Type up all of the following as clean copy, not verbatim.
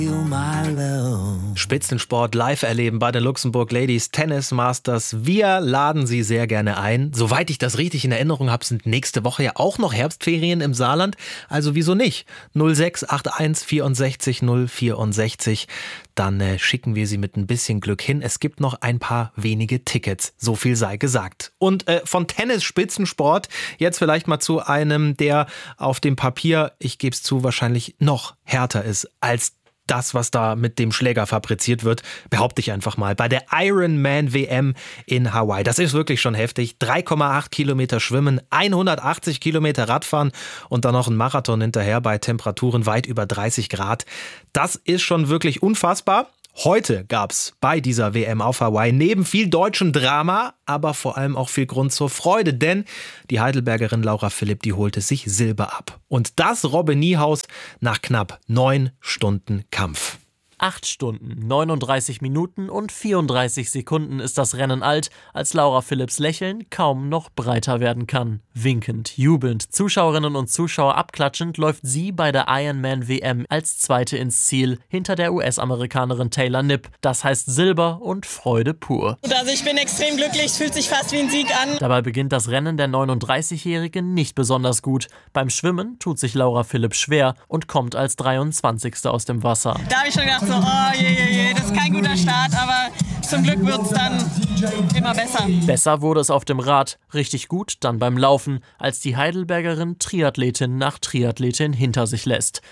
Spitzensport live erleben bei den Luxemburg Ladies Tennis Masters. Wir laden Sie sehr gerne ein. Soweit ich das richtig in Erinnerung habe, sind nächste Woche ja auch noch Herbstferien im Saarland. Also wieso nicht? 0681 64 064. Dann schicken wir Sie mit ein bisschen Glück hin. Es gibt noch ein paar wenige Tickets. So viel sei gesagt. Und von Tennis-Spitzensport jetzt vielleicht mal zu einem, der auf dem Papier, ich gebe es zu, wahrscheinlich noch härter ist als das, was da mit dem Schläger fabriziert wird, behaupte ich einfach mal. Bei der Ironman WM in Hawaii. Das ist wirklich schon heftig. 3,8 Kilometer Schwimmen, 180 Kilometer Radfahren und dann noch ein Marathon hinterher bei Temperaturen weit über 30 Grad. Das ist schon wirklich unfassbar. Heute gab's bei dieser WM auf Hawaii neben viel deutschem Drama, aber vor allem auch viel Grund zur Freude, denn die Heidelbergerin Laura Philipp, die holte sich Silber ab. Und das Robbe Niehaus nach knapp 9 Stunden Kampf. 8 Stunden, 39 Minuten und 34 Sekunden ist das Rennen alt, als Laura Philipps Lächeln kaum noch breiter werden kann. Winkend, jubelnd, Zuschauerinnen und Zuschauer abklatschend läuft sie bei der Ironman WM als Zweite ins Ziel, hinter der US-Amerikanerin Taylor Knipp. Das heißt Silber und Freude pur. Also ich bin extrem glücklich, es fühlt sich fast wie ein Sieg an. Dabei beginnt das Rennen der 39-Jährigen nicht besonders gut. Beim Schwimmen tut sich Laura Philipp schwer und kommt als 23. aus dem Wasser. Da habe ich schon gedacht, oh je, das ist kein guter Start, aber zum Glück wird es dann immer besser. Besser wurde es auf dem Rad, richtig gut dann beim Laufen, als die Heidelbergerin Triathletin nach Triathletin hinter sich lässt.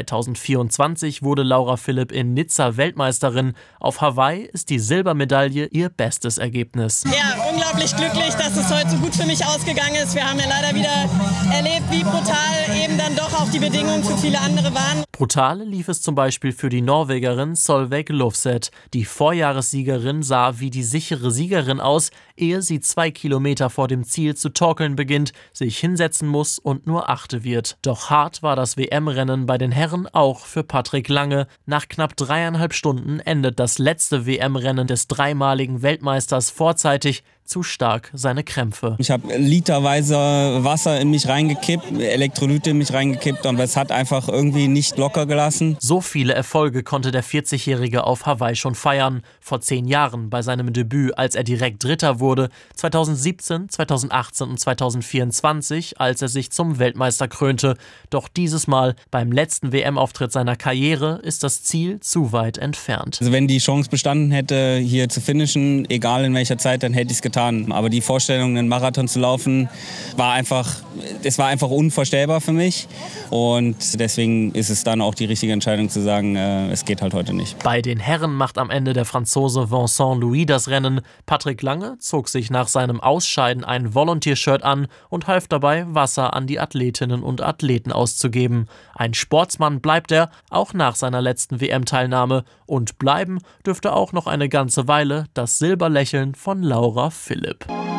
2024 wurde Laura Philipp in Nizza Weltmeisterin. Auf Hawaii ist die Silbermedaille ihr bestes Ergebnis. Ja, unglaublich glücklich, dass es heute so gut für mich ausgegangen ist. Wir haben ja leider wieder erlebt, wie brutal eben dann doch auch die Bedingungen für viele andere waren. Brutal lief es zum Beispiel für die Norwegerin Solveig Løvseth. Die Vorjahressiegerin sah wie die sichere Siegerin aus, ehe sie 2 Kilometer vor dem Ziel zu torkeln beginnt, sich hinsetzen muss und nur Achte wird. Doch hart war das WM-Rennen bei den Herren auch für Patrick Lange. Nach knapp 3,5 Stunden endet das letzte WM-Rennen des dreimaligen Weltmeisters vorzeitig. Zu stark seine Krämpfe. Ich habe literweise Wasser in mich reingekippt, Elektrolyte in mich reingekippt, aber es hat einfach irgendwie nicht locker gelassen. So viele Erfolge konnte der 40-Jährige auf Hawaii schon feiern. Vor 10 Jahren bei seinem Debüt, als er direkt Dritter wurde. 2017, 2018 und 2024, als er sich zum Weltmeister krönte. Doch dieses Mal, beim letzten WM-Auftritt seiner Karriere, ist das Ziel zu weit entfernt. Also wenn die Chance bestanden hätte, hier zu finishen, egal in welcher Zeit, dann hätte ich es getan. Aber die Vorstellung, einen Marathon zu laufen, war einfach unvorstellbar für mich. Und deswegen ist es dann auch die richtige Entscheidung zu sagen, es geht halt heute nicht. Bei den Herren macht am Ende der Franzose Vincent Louis das Rennen. Patrick Lange zog sich nach seinem Ausscheiden ein Volunteer-Shirt an und half dabei, Wasser an die Athletinnen und Athleten auszugeben. Ein Sportsmann bleibt er, auch nach seiner letzten WM-Teilnahme. Und bleiben dürfte auch noch eine ganze Weile das Silberlächeln von Laura Philipp.